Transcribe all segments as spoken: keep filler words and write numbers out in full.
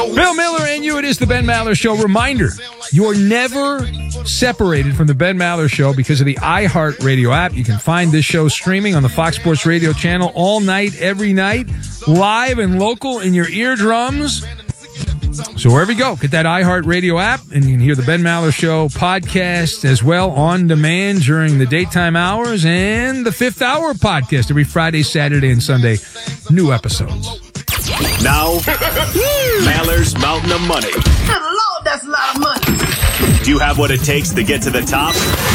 Bill Miller and you, it is the Ben Maller Show. Reminder, you're never separated from the Ben Maller Show because of the iHeartRadio app. You can find this show streaming on the Fox Sports Radio channel all night, every night, live and local in your eardrums. So wherever you go, get that iHeartRadio app, and you can hear the Ben Maller Show podcast as well on demand during the daytime hours, and the Fifth Hour podcast every Friday, Saturday, and Sunday. New episodes. Now, Maller's Mountain of Money. Good Lord, that's a lot of money. Do you have what it takes to get to the top?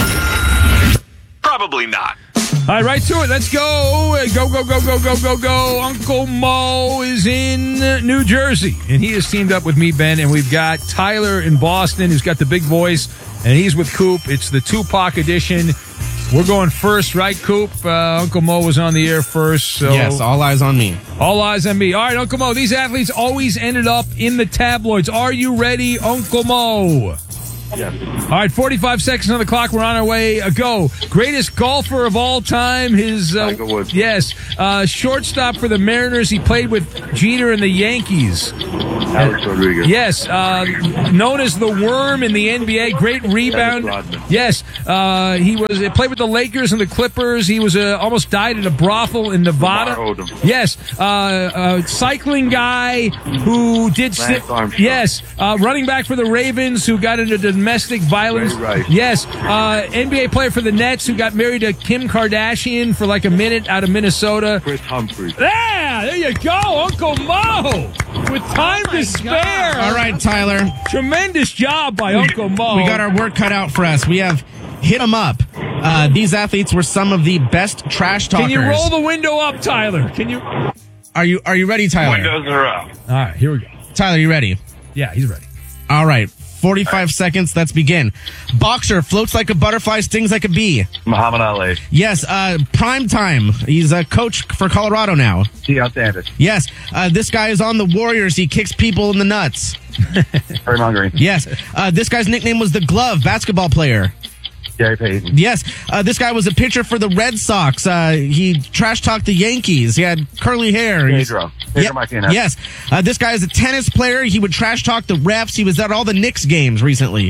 Probably not. All right, right to it. Let's go. Go, go, go, go, go, go, go. Uncle Mo is in New Jersey, and he has teamed up with me, Ben, and we've got Tyler in Boston who's got the big voice, and he's with Coop. It's the Tupac edition. We're going first, right, Coop? Uh, Uncle Mo was on the air first. So yes, all eyes on me. All eyes on me. All right, Uncle Mo, these athletes always ended up in the tabloids. Are you ready, Uncle Mo? Yes. All right, forty-five seconds on the clock. We're on our way. Uh, go. Greatest golfer of all time. His uh, Tiger Woods. Yes. Uh, shortstop for the Mariners. He played with Jeter and the Yankees. Alex Rodriguez. Yes. Uh, known as the Worm in the N B A. Great rebound. Yes. Uh, he was he played with the Lakers and the Clippers. He was uh, almost died in a brothel in Nevada. Yes. Uh, uh, cycling guy who did. Lance Armstrong. Yes. Uh, running back for the Ravens who got into domestic violence. Right. Yes. Uh, N B A player for the Nets who got married to Kim Kardashian for like a minute out of Minnesota. Chris Humphries. Yeah, there you go, Uncle Mo. With time Oh to spare. All right, Tyler. Tremendous job by Uncle Mo. We got our work cut out for us. We have hit them up. Uh, these athletes were some of the best trash talkers. Can you roll the window up, Tyler? Can you? Are you Are you ready, Tyler? Windows are up. All right, here we go. Tyler, you ready? Yeah, he's ready. All right. forty-five seconds. Let's begin. Boxer floats like a butterfly, stings like a bee. Muhammad Ali. Yes. Uh, prime time. He's a coach for Colorado now. Deion Sanders. Yes. Uh, this guy is on the Warriors. He kicks people in the nuts. Draymond Green. Yes. Uh, this guy's nickname was the Glove, basketball player. Gary Payton. Yes. Uh, this guy was a pitcher for the Red Sox. Uh, he trash talked the Yankees. He had curly hair. Pedro. Pedro Yep. Martinez. Yes. Uh, this guy is a tennis player. He would trash talk the refs. He was at all the Knicks games recently.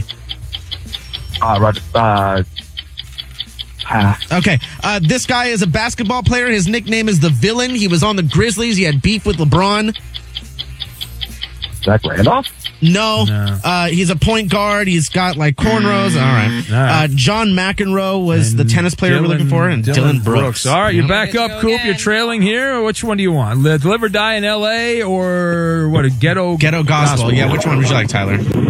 Uh, Roger. Uh, pass. Okay. Uh, this guy is a basketball player. His nickname is the Villain. He was on the Grizzlies. He had beef with LeBron. Zach Randolph? No. No. Uh, he's a point guard. He's got like cornrows. All right. All right. Uh, John McEnroe was And the tennis player Dylan, we're looking for. And Dylan, Brooks. All right, you're back Let's up, go Coop. again. You're trailing here. Which one do you want? Live, live or die in L A or what? A ghetto Ghetto Gospel. Yeah, which one would you like, Tyler?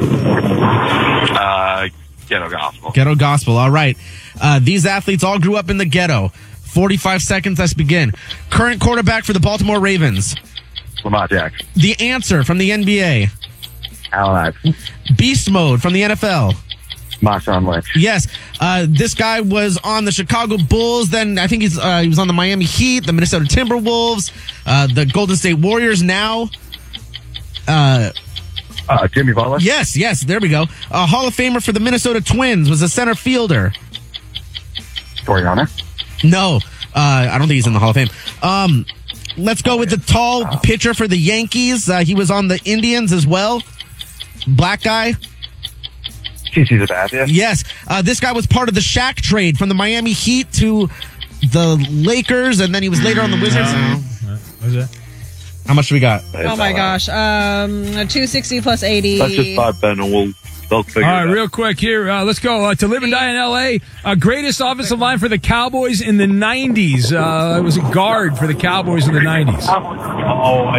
Uh, Ghetto Gospel. Ghetto Gospel. All right. Uh, these athletes all grew up in the ghetto. forty-five seconds. Let's begin. Current quarterback for the Baltimore Ravens. Lamar Jackson. The Answer from the N B A. Allen Iverson. Beast Mode from the N F L. Marshawn Lynch. Yes. Uh, this guy was on the Chicago Bulls. Then I think he's uh, he was on the Miami Heat, the Minnesota Timberwolves, uh, the Golden State Warriors now. Uh, Uh, Jimmy Butler. yes, yes, there we go. A Hall of Famer for the Minnesota Twins, was a center fielder. Torrey Hunter. No, uh, I don't think he's in the Hall of Fame. Um, let's go with the tall pitcher for the Yankees. Uh, he was on the Indians as well. Black guy. T C Sabathia. Yes. Uh, this guy was part of the Shaq trade from the Miami Heat to the Lakers, and then he was later on the Wizards. What's that? How much do we got? Oh my gosh. Um, two sixty plus eighty. Let's just start, Ben, and we'll they'll figure All right, it out. real quick here. Uh, let's go. Uh, to live and die in L A. Uh, greatest offensive line for the Cowboys in the nineties. Uh, it was a guard for the Cowboys in the nineties. Oh, I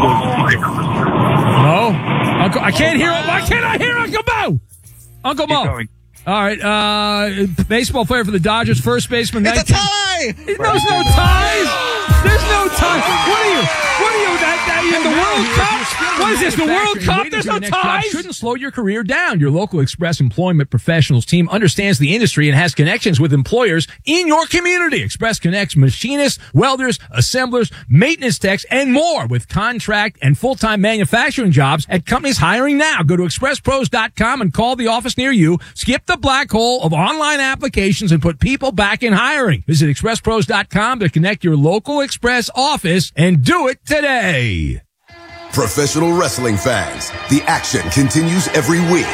No? Uncle, I can't hear. Why can't I hear Uncle Mo? Uncle Mo. going. All right. Uh, baseball player for the Dodgers, first baseman. It's a nineteen tie! There's no ties. There's no ties. What are you? What are you? That, that in the World Cup? What is this? The World Cup? There's no ties. Shouldn't slow your career down. Your local Express Employment Professionals team understands the industry and has connections with employers in your community. Express connects machinists, welders, assemblers, maintenance techs, and more with contract and full-time manufacturing jobs at companies hiring now. Go to express pros dot com and call the office near you. Skip the black hole of online applications and put people back in hiring. Visit express pros dot com to connect your local Express office and do it today. Professional wrestling fans, the action continues every week.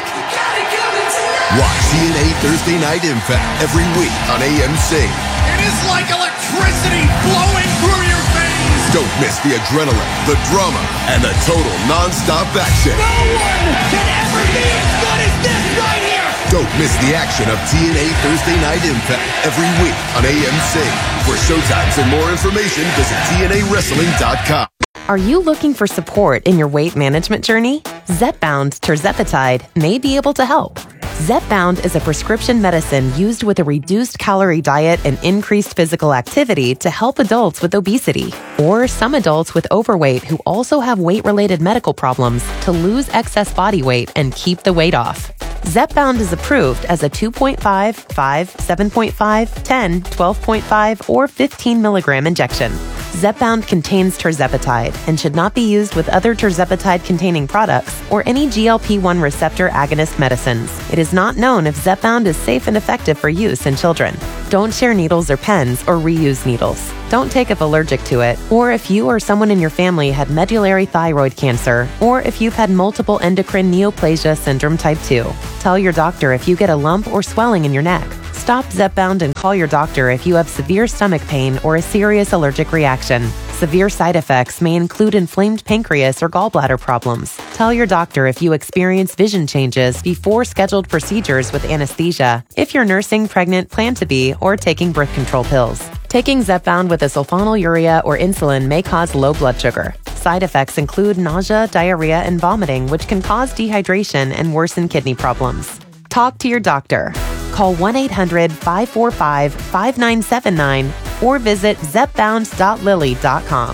Watch T N A Thursday Night Impact every week on A M C. It is like electricity flowing through your veins. Don't miss the adrenaline, the drama, and the total non-stop action. No one can ever be as good as this right here. Don't miss the action of T N A Thursday Night Impact every week on A M C. For showtimes and more information, visit T N A wrestling dot com. Are you looking for support in your weight management journey? Zepbound Tirzepatide may be able to help. Zepbound is a prescription medicine used with a reduced calorie diet and increased physical activity to help adults with obesity or some adults with overweight who also have weight-related medical problems to lose excess body weight and keep the weight off. Zepbound is approved as a two point five, five, seven point five, ten, twelve point five, or fifteen milligram injection. Zepbound contains tirzepatide and should not be used with other tirzepatide-containing products or any G L P one receptor agonist medicines. It is not known if Zepbound is safe and effective for use in children. Don't share needles or pens or reuse needles. Don't take if allergic to it, or if you or someone in your family had medullary thyroid cancer, or if you've had multiple endocrine neoplasia syndrome type two. Tell your doctor if you get a lump or swelling in your neck. Stop Zepbound and call your doctor if you have severe stomach pain or a serious allergic reaction. Severe side effects may include inflamed pancreas or gallbladder problems. Tell your doctor if you experience vision changes before scheduled procedures with anesthesia, if you're nursing, pregnant, plan to be, or taking birth control pills. Taking Zepbound with a sulfonylurea or insulin may cause low blood sugar. Side effects include nausea, diarrhea, and vomiting, which can cause dehydration and worsen kidney problems. Talk to your doctor. Call one eight hundred, five four five, five nine seven nine or visit zepbound dot lilly dot com.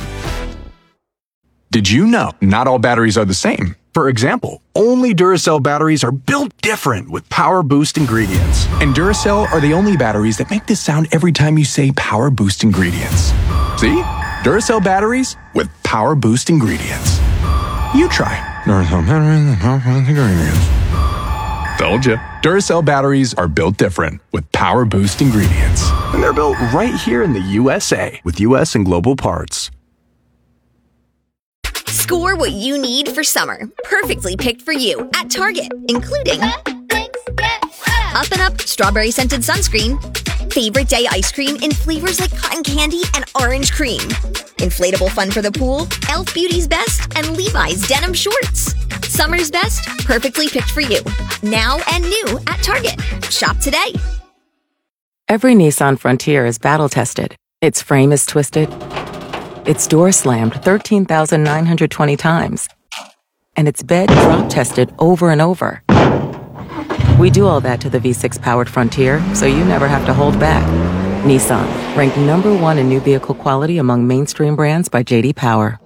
Did you know not all batteries are the same? For example, only Duracell batteries are built different with Power Boost ingredients. And Duracell are the only batteries that make this sound every time you say Power Boost ingredients. See? Duracell batteries with Power Boost ingredients. You try. Duracell batteries with Power Boost ingredients. Told you. Duracell batteries are built different with Power Boost ingredients. And they're built right here in the U S A with U S and global parts. Score what you need for summer. Perfectly picked for you at Target, including Up and Up Strawberry Scented Sunscreen, Favorite Day Ice Cream in flavors like cotton candy and orange cream, Inflatable Fun for the Pool, e l f Beauty's Best, and Levi's Denim Shorts. Summer's best, perfectly picked for you. Now and new at Target. Shop today. Every Nissan Frontier is battle-tested. Its frame is twisted. Its door slammed thirteen thousand nine hundred twenty times. And its bed drop-tested over and over. We do all that to the V six powered Frontier, so you never have to hold back. Nissan, ranked number one in new vehicle quality among mainstream brands by J D Power.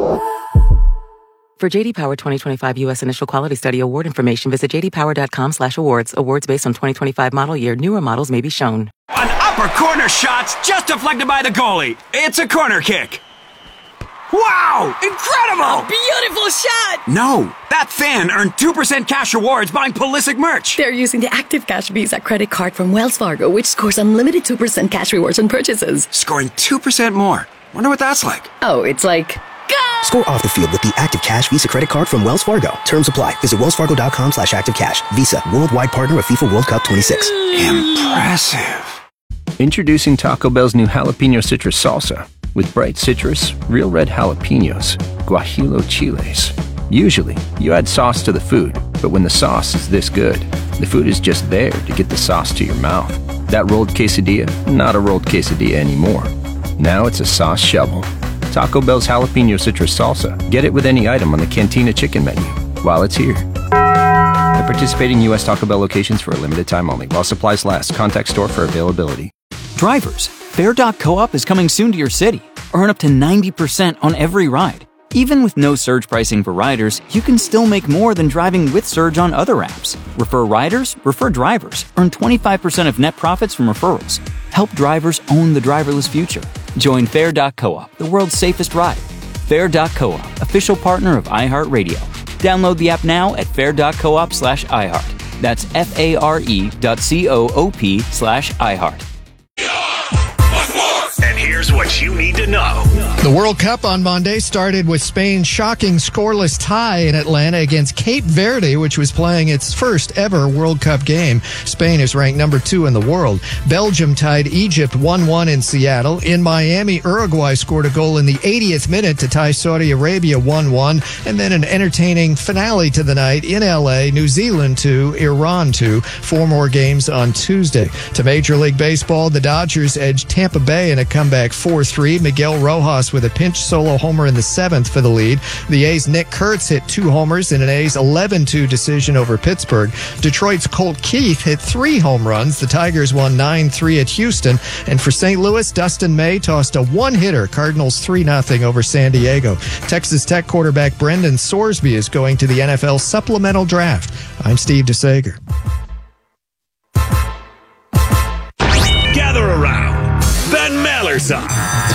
For J D Power twenty twenty-five U S Initial Quality Study Award information, visit j d power dot com slash awards. Awards based on twenty twenty-five model year. Newer models may be shown. An upper corner shot's just deflected by the goalie. It's a corner kick. Wow! Incredible! A beautiful shot! No, that fan earned two percent cash rewards buying Pulisic merch. They're using the Active Cash Visa credit card from Wells Fargo, which scores unlimited two percent cash rewards on purchases. Scoring two percent more. Wonder what that's like. Oh, it's like... Go! Score off the field with the Active Cash Visa credit card from Wells Fargo. Terms apply. Visit wells fargo dot com slash active cash. Visa, worldwide partner of FIFA World Cup twenty-six. Impressive. Introducing Taco Bell's new jalapeno citrus salsa. With bright citrus, real red jalapenos, guajillo chiles. Usually, you add sauce to the food, but when the sauce is this good, the food is just there to get the sauce to your mouth. That rolled quesadilla, not a rolled quesadilla anymore. Now it's a sauce shovel. Taco Bell's jalapeno citrus salsa. Get it with any item on the Cantina chicken menu while it's here. At participating U S Taco Bell locations for a limited time only. While supplies last. Contact store for availability. Drivers, Fare dot coop is coming soon to your city. Earn up to ninety percent on every ride. Even with no surge pricing for riders, you can still make more than driving with Surge on other apps. Refer riders, refer drivers. Earn twenty-five percent of net profits from referrals. Help drivers own the driverless future. Join Fare dot coop, the world's safest ride. Fare dot coop, official partner of iHeartRadio. Download the app now at fare dot coop slash iHeart. That's F-A-R-E dot C-O-O-P slash iHeart. And here's what you need to know. The World Cup on Monday started with Spain's shocking scoreless tie in Atlanta against Cape Verde, which was playing its first ever World Cup game. Spain is ranked number two in the world. Belgium tied Egypt one one in Seattle. In Miami, Uruguay scored a goal in the eightieth minute to tie Saudi Arabia one one. And then an entertaining finale to the night in L A, New Zealand two, Iran two. Four more games on Tuesday. To Major League Baseball, the Dodgers edged Tampa Bay in a comeback four three. Miguel Rojas with a pinch solo homer in the seventh for the lead. The A's' Nick Kurtz hit two homers in an A's eleven two decision over Pittsburgh. Detroit's Colt Keith hit three home runs. The Tigers won nine three at Houston. And for Saint Louis, Dustin May tossed a one-hitter. Cardinals three nothing over San Diego. Texas Tech quarterback Brendan Sorsby is going to the N F L supplemental draft. I'm Steve DeSager. Gather around. Ben Maller's on.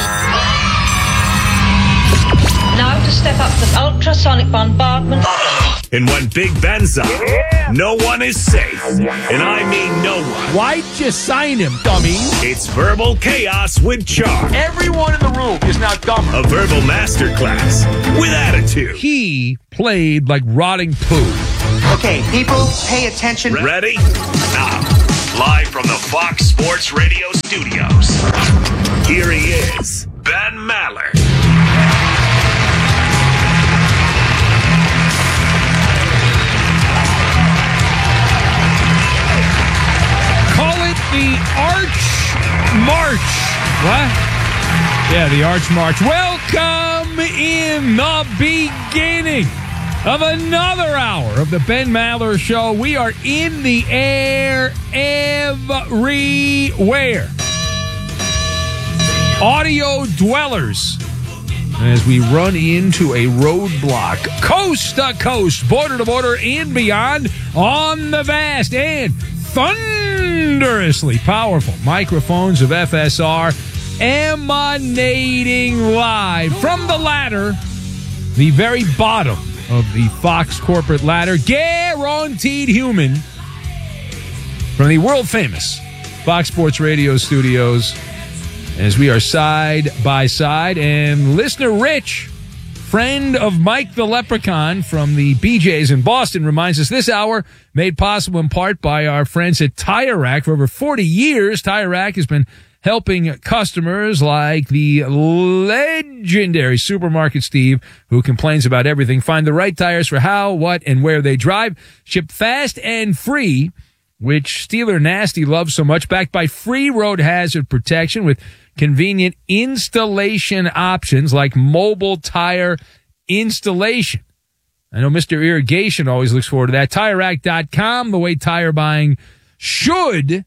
Now to step up the ultrasonic bombardment. And when Big Ben's on, no one is safe. And I mean no one. Why'd you sign him, dummy? It's Verbal Chaos with Charm. Everyone in the room is now dumber. A verbal masterclass with attitude. He played like rotting poo. Okay, people, pay attention. Ready? Now, live from the Fox Sports Radio studios. Here he is, Ben Maller. The Arch March. What? Yeah, the Arch March. Welcome in the beginning of another hour of the Ben Maller Show. We are in the air everywhere. Audio dwellers, as we run into a roadblock, coast to coast, border to border, and beyond, on the vast and thunderously powerful microphones of F S R, emanating live from the ladder, the very bottom of the Fox corporate ladder, guaranteed human, from the world-famous Fox Sports Radio studios, as we are side by side. And listener Rich, friend of Mike the Leprechaun from the B J's in Boston, reminds us this hour made possible in part by our friends at Tire Rack. For over forty years, Tire Rack has been helping customers like the legendary Supermarket Steve, who complains about everything, find the right tires for how, what, and where they drive. Shipped fast and free, which Steeler Nasty loves so much, backed by free road hazard protection with convenient installation options like mobile tire installation. I know Mister Irrigation always looks forward to that. Tire Rack dot com, the way tire buying should,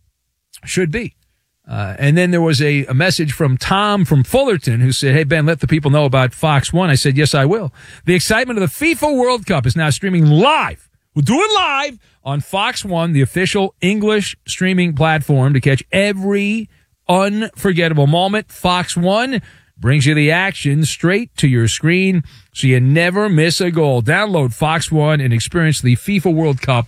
should be. Uh, and then there was a, a message from Tom from Fullerton who said, hey, Ben, let the people know about Fox one. I said, yes, I will. The excitement of the FIFA World Cup is now streaming live. We'll do it live on Fox one, the official English streaming platform, to catch every unforgettable moment. Fox one brings you the action straight to your screen so you never miss a goal. Download Fox one and experience the FIFA World Cup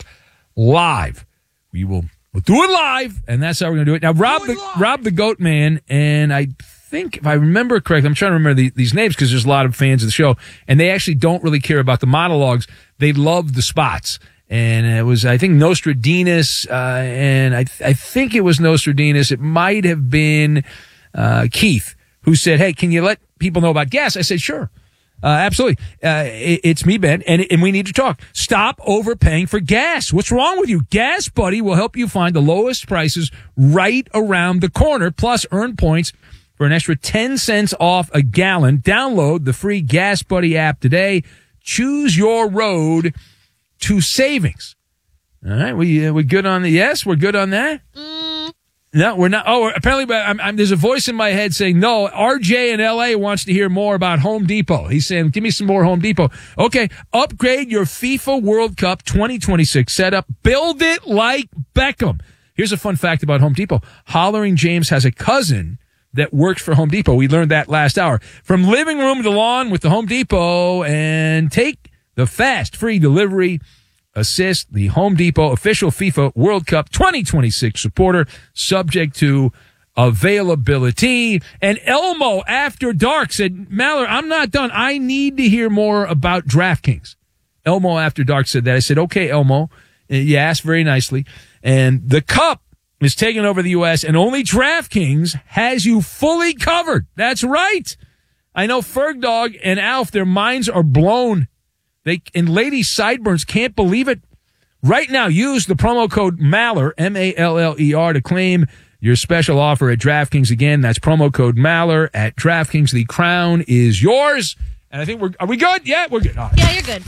live. We will we'll do it live, and that's how we're going to do it. Now, Rob the, Rob the Goat Man, and I think, if I remember correctly, I'm trying to remember the, these names because there's a lot of fans of the show, and they actually don't really care about the monologues. They love the spots. And it was, I think, Nostradamus, uh, and I, th- I think it was Nostradamus. It might have been, uh, Keith, who said, hey, can you let people know about gas? I said, sure. Uh, absolutely. Uh, it, it's me, Ben, and, and we need to talk. Stop overpaying for gas. What's wrong with you? Gas Buddy will help you find the lowest prices right around the corner, plus earn points for an extra ten cents off a gallon. Download the free Gas Buddy app today. Choose your road to savings. All right, we uh, we good on the yes. We're good on that. Mm. No, we're not. Oh, apparently, I'm, I'm, there's a voice in my head saying no. R J in L A wants to hear more about Home Depot. He's saying, "Give me some more Home Depot." Okay, upgrade your FIFA World Cup twenty twenty-six setup. Build it like Beckham. Here's a fun fact about Home Depot: Hollering James has a cousin that works for Home Depot. We learned that last hour. From living room to lawn with the Home Depot, and take the fast, free delivery assist, the Home Depot official FIFA World Cup twenty twenty-six supporter, subject to availability. And Elmo After Dark said, Maller, I'm not done. I need to hear more about DraftKings. Elmo After Dark said that. I said, okay, Elmo, you asked very nicely. And the Cup is taking over the U S, and only DraftKings has you fully covered. That's right. I know Ferg Dog and Alf, their minds are blown. They and Lady Sideburns can't believe it. Right now, use the promo code Maller, M A L L E R, to claim your special offer at DraftKings. Again, that's promo code Maller at DraftKings. The crown is yours. And I think we're, are we good? Yeah, we're good. All right. Yeah, you're good.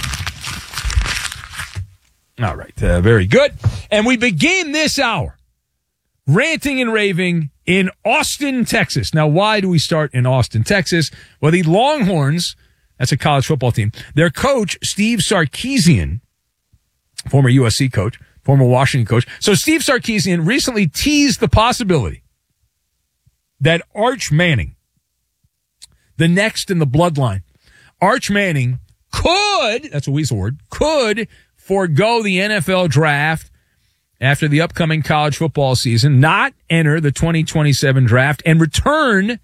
All right. Uh, very good. And we begin this hour ranting and raving in Austin, Texas. Now, why do we start in Austin, Texas? Well, the Longhorns, that's a college football team, their coach, Steve Sarkisian, former U S C coach, former Washington coach. So Steve Sarkisian recently teased the possibility that Arch Manning, the next in the bloodline, Arch Manning could, that's a weasel word, could forego the N F L draft after the upcoming college football season, not enter the twenty twenty-seven draft, and return,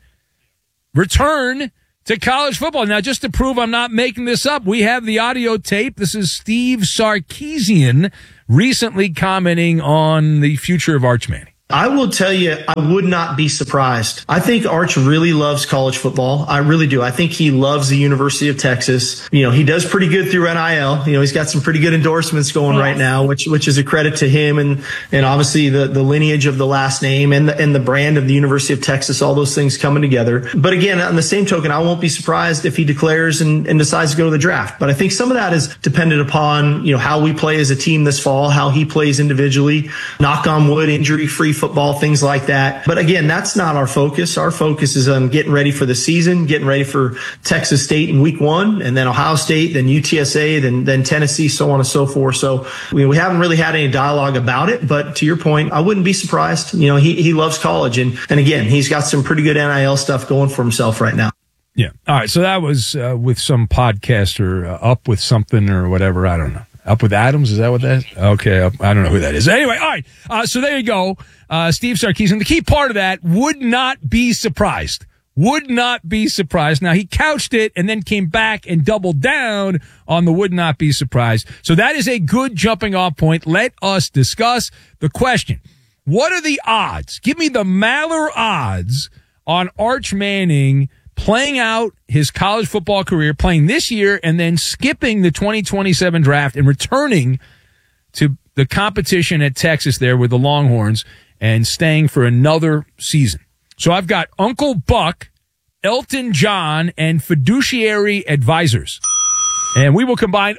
return to college football. Now, just to prove I'm not making this up, we have the audio tape. This is Steve Sarkisian recently commenting on the future of Arch Manning. I will tell you, I would not be surprised. I think Arch really loves college football. I really do. I think he loves the University of Texas. You know, he does pretty good through N I L. You know, he's got some pretty good endorsements going right now, which which is a credit to him and and obviously the the lineage of the last name and the, and the brand of the University of Texas, all those things coming together. But again, on the same token, I won't be surprised if he declares and, and decides to go to the draft. But I think some of that is dependent upon, you know, how we play as a team this fall, how he plays individually, knock on wood, injury-free football, things like that. But again, that's not our focus. Our focus is on getting ready for the season, getting ready for Texas State in week one, and then Ohio State, then U T S A, then then Tennessee, so on and so forth. So we, we haven't really had any dialogue about it. But to your point, I wouldn't be surprised. You know, he, he loves college. And, and again, he's got some pretty good N I L stuff going for himself right now. Yeah. All right. So that was uh, with some podcaster uh, up with something or whatever. I don't know. Up with Adams? Is that what that is? Okay. I don't know who that is. Anyway, all right. Uh, so there you go. Uh, Steve Sarkisian. The key part of that, would not be surprised. Would not be surprised. Now, he couched it and then came back and doubled down on the would not be surprised. So that is a good jumping off point. Let us discuss the question. What are the odds? Give me the Maller odds on Arch Manning playing out his college football career, playing this year, and then skipping the twenty twenty-seven draft and returning to the competition at Texas there with the Longhorns and staying for another season. So I've got Uncle Buck, Elton John, and Fiduciary Advisors. And we will combine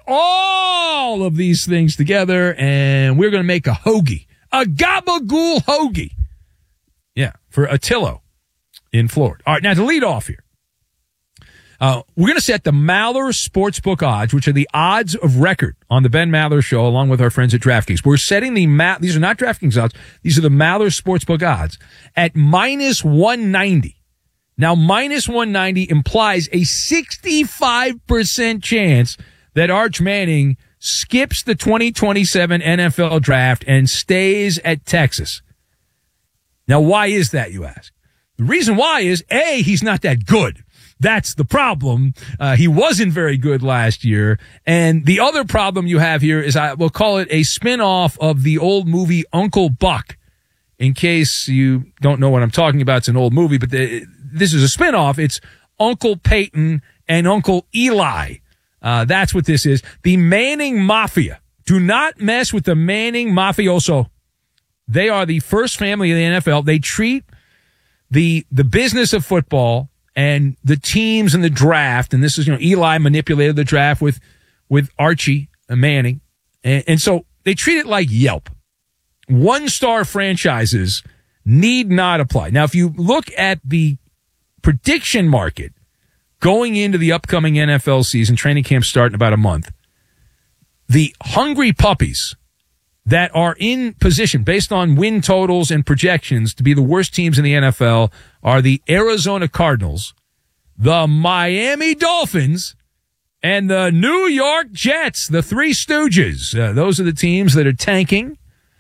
all of these things together, and we're going to make a hoagie, a gabagool hoagie. Yeah, for Attillo in Florida. All right, now to lead off here. Uh, we're going to set the Maller Sportsbook odds, which are the odds of record on the Ben Maller Show, along with our friends at DraftKings. We're setting the Ma- these are not DraftKings odds; these are the Maller Sportsbook odds at minus one ninety. Now, minus one ninety implies a sixty-five percent chance that Arch Manning skips the twenty twenty-seven N F L draft and stays at Texas. Now, why is that, you ask? The reason why is, A, he's not that good. That's the problem. Uh, he wasn't very good last year. And the other problem you have here is, I will call it a spin-off of the old movie Uncle Buck. In case you don't know what I'm talking about, it's an old movie, but the, this is a spin-off. It's Uncle Peyton and Uncle Eli. Uh, that's what this is. The Manning Mafia. Do not mess with the Manning Mafioso. They are the first family in the N F L. They treat the the business of football and the teams and the draft, and this is, you know, Eli manipulated the draft with with Archie Manning, and, and so they treat it like Yelp. One-star franchises need not apply. Now, if you look at the prediction market going into the upcoming N F L season, training camp start in about a month, the hungry puppies that are in position based on win totals and projections to be the worst teams in the N F L are the Arizona Cardinals, the Miami Dolphins, and the New York Jets, the Three Stooges. Uh, those are the teams that are tanking.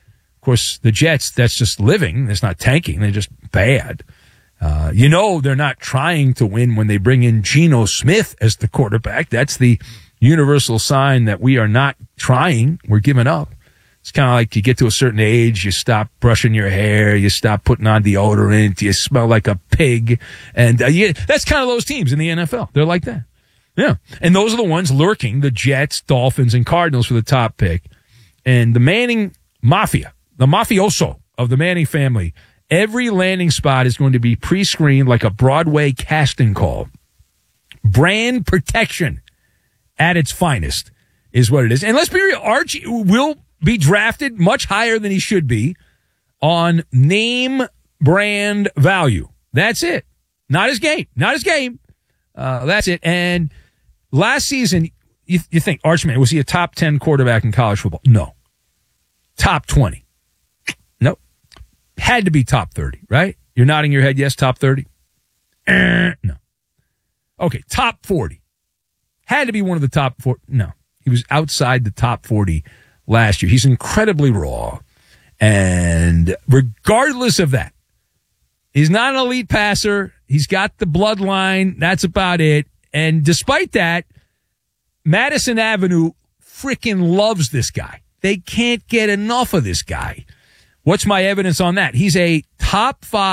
course, the Jets, that's just living. It's not tanking. They're just bad. Uh, you know they're not trying to win when they bring in Geno Smith as the quarterback. That's the universal sign that we are not trying. We're giving up. It's kind of like you get to a certain age, you stop brushing your hair, you stop putting on deodorant, you smell like a pig. And uh, you, that's kind of those teams in the N F L. They're like that. Yeah. And those are the ones lurking, the Jets, Dolphins, and Cardinals for the top pick. And the Manning Mafia, the mafioso of the Manning family, every landing spot is going to be pre-screened like a Broadway casting call. Brand protection at its finest is what it is. And let's be real, Archie will be drafted much higher than he should be on name brand value. That's it. Not his game. Not his game. Uh, that's it. And last season, you, you think, Archman, was he a top ten quarterback in college football? No. Top twenty. Nope. Had to be top thirty, right? You're nodding your head, yes, top thirty? Uh, no. Okay, top forty. Had to be one of the top four. No. He was outside the top forty last year. He's incredibly raw. And regardless of that, he's not an elite passer. He's got the bloodline. That's about it. And despite that, Madison Avenue freaking loves this guy. They can't get enough of this guy. What's my evidence on that? He's a top five